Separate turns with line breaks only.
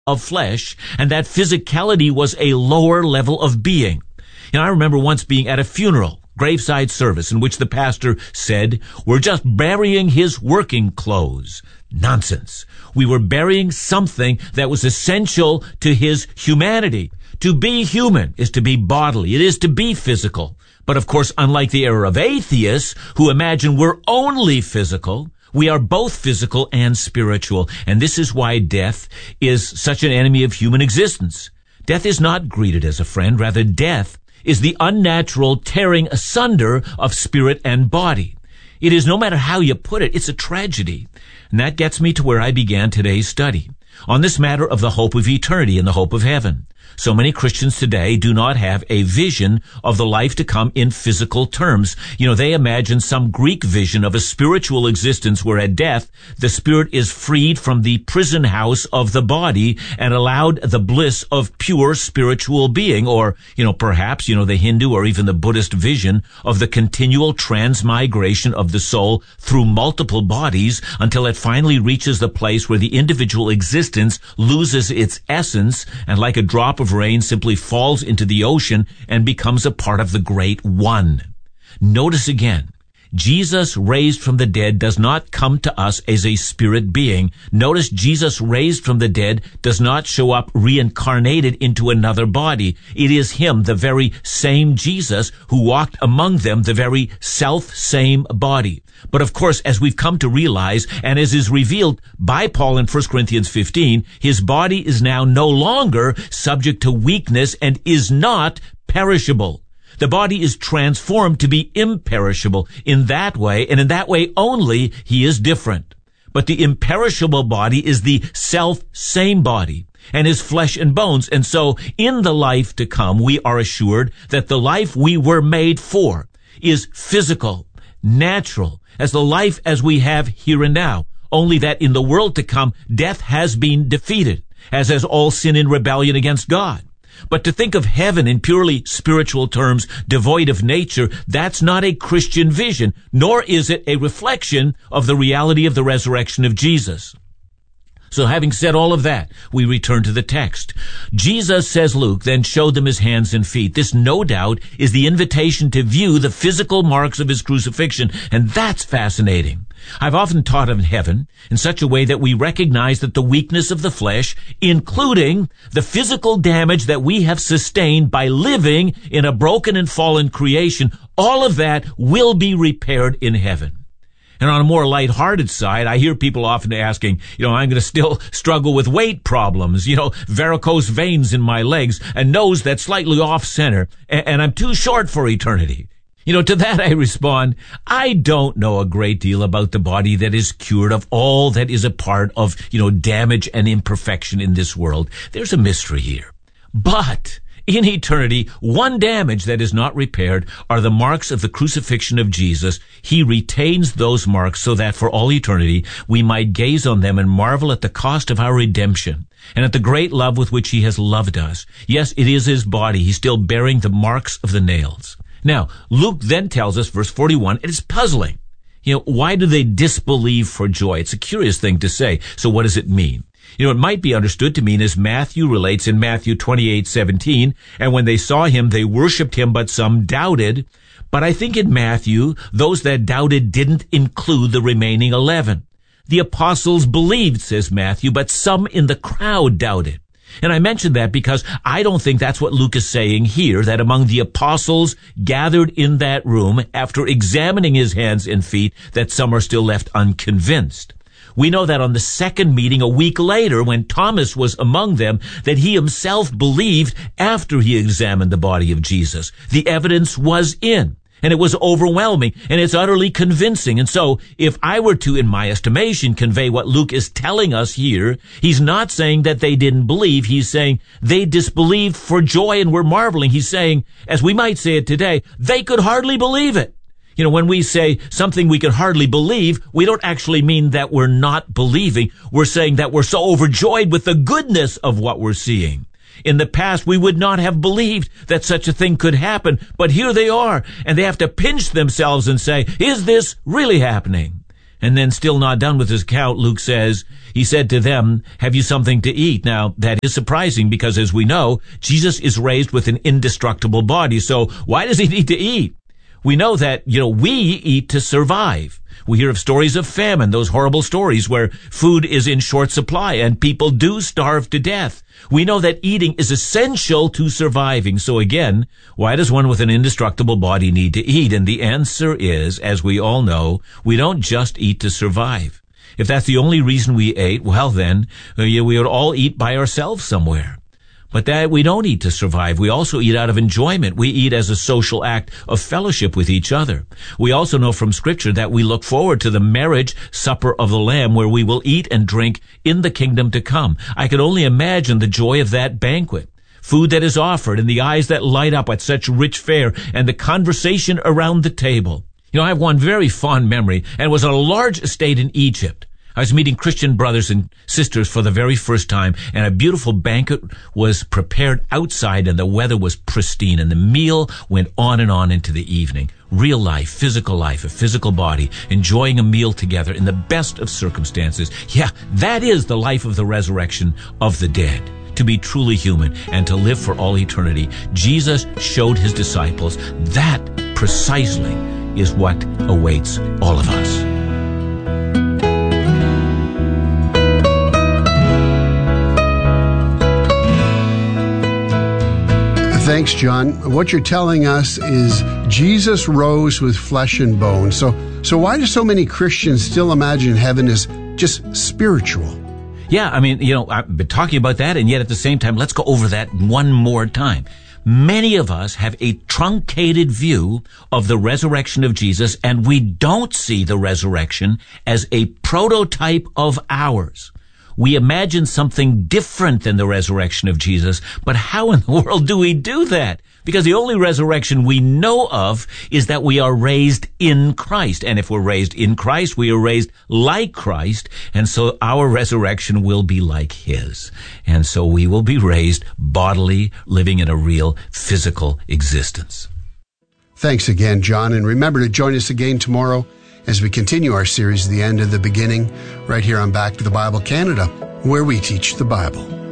of flesh, and that physicality was a lower level of being. I remember once being at a funeral, graveside service, in which the pastor said, "We're just burying his working clothes." Nonsense. We were burying something that was essential to his humanity. To be human is to be bodily. It is to be physical. But of course, unlike the era of atheists who imagine we're only physical, we are both physical and spiritual. And this is why death is such an enemy of human existence. Death is not greeted as a friend. Rather, death is the unnatural tearing asunder of spirit and body. It is, no matter how you put it, it's a tragedy. And that gets me to where I began today's study, on this matter of the hope of eternity and the hope of heaven. So many Christians today do not have a vision of the life to come in physical terms. They imagine some Greek vision of a spiritual existence where at death, the spirit is freed from the prison house of the body and allowed the bliss of pure spiritual being. Or, perhaps, the Hindu or even the Buddhist vision of the continual transmigration of the soul through multiple bodies until it finally reaches the place where the individual existence loses its essence and, like a drop of rain, simply falls into the ocean and becomes a part of the great one. Notice again, Jesus raised from the dead does not come to us as a spirit being. Notice Jesus raised from the dead does not show up reincarnated into another body. It is him, the very same Jesus, who walked among them, the very self-same body. But of course, as we've come to realize, and as is revealed by Paul in 1 Corinthians 15, his body is now no longer subject to weakness and is not perishable. The body is transformed to be imperishable. In that way, and in that way only, he is different. But the imperishable body is the self-same body and is flesh and bones. And so in the life to come, we are assured that the life we were made for is physical, natural, as the life as we have here and now. Only that in the world to come, death has been defeated, as has all sin and rebellion against God. But to think of heaven in purely spiritual terms, devoid of nature, that's not a Christian vision, nor is it a reflection of the reality of the resurrection of Jesus. So having said all of that, we return to the text. Jesus, says Luke, then showed them his hands and feet. This, no doubt, is the invitation to view the physical marks of his crucifixion, and that's fascinating. I've often taught of heaven in such a way that we recognize that the weakness of the flesh, including the physical damage that we have sustained by living in a broken and fallen creation, all of that will be repaired in heaven. And on a more lighthearted side, I hear people often asking, I'm going to still struggle with weight problems, varicose veins in my legs, a nose that's slightly off center, and I'm too short for eternity. To that I respond, I don't know a great deal about the body that is cured of all that is a part of, damage and imperfection in this world. There's a mystery here. But in eternity, one damage that is not repaired are the marks of the crucifixion of Jesus. He retains those marks so that for all eternity we might gaze on them and marvel at the cost of our redemption and at the great love with which he has loved us. Yes, it is his body. He's still bearing the marks of the nails. Now, Luke then tells us, verse 41, it is puzzling. Why do they disbelieve for joy? It's a curious thing to say. So what does it mean? It might be understood to mean, as Matthew relates in Matthew 28:17, and when they saw him, they worshipped him, but some doubted. But I think in Matthew, those that doubted didn't include the remaining 11. The apostles believed, says Matthew, but some in the crowd doubted. And I mention that because I don't think that's what Luke is saying here, that among the apostles gathered in that room, after examining his hands and feet, that some are still left unconvinced. We know that on the second meeting a week later, when Thomas was among them, that he himself believed after he examined the body of Jesus. The evidence was in, and it was overwhelming, and it's utterly convincing. And so, if I were to, in my estimation, convey what Luke is telling us here, he's not saying that they didn't believe. He's saying they disbelieved for joy and were marveling. He's saying, as we might say it today, they could hardly believe it. When we say something we can hardly believe, we don't actually mean that we're not believing. We're saying that we're so overjoyed with the goodness of what we're seeing. In the past, we would not have believed that such a thing could happen, but here they are, and they have to pinch themselves and say, is this really happening? And then, still not done with his account, Luke says, he said to them, "Have you something to eat?" Now, that is surprising because, as we know, Jesus is raised with an indestructible body. So why does he need to eat? We know that, we eat to survive. We hear of stories of famine, those horrible stories where food is in short supply and people do starve to death. We know that eating is essential to surviving. So again, why does one with an indestructible body need to eat? And the answer is, as we all know, we don't just eat to survive. If that's the only reason we ate, well then, we would all eat by ourselves somewhere. But that we don't eat to survive. We also eat out of enjoyment. We eat as a social act of fellowship with each other. We also know from Scripture that we look forward to the marriage supper of the Lamb, where we will eat and drink in the kingdom to come. I can only imagine the joy of that banquet. Food that is offered and the eyes that light up at such rich fare and the conversation around the table. I have one very fond memory, and it was on a large estate in Egypt. I was meeting Christian brothers and sisters for the very first time, and a beautiful banquet was prepared outside, and the weather was pristine, and the meal went on and on into the evening. Real life, a physical body, enjoying a meal together in the best of circumstances. Yeah, that is the life of the resurrection of the dead. To be truly human and to live for all eternity. Jesus showed his disciples that precisely is what awaits all of us.
Thanks, John. What you're telling us is Jesus rose with flesh and bone. So why do so many Christians still imagine heaven as just spiritual?
Yeah, I've been talking about that, and yet at the same time, let's go over that one more time. Many of us have a truncated view of the resurrection of Jesus, and we don't see the resurrection as a prototype of ours. We imagine something different than the resurrection of Jesus, but how in the world do we do that? Because the only resurrection we know of is that we are raised in Christ. And if we're raised in Christ, we are raised like Christ. And so our resurrection will be like his. And so we will be raised bodily, living in a real physical existence.
Thanks again, John. And remember to join us again tomorrow as we continue our series, The End of the Beginning, right here on Back to the Bible Canada, where we teach the Bible.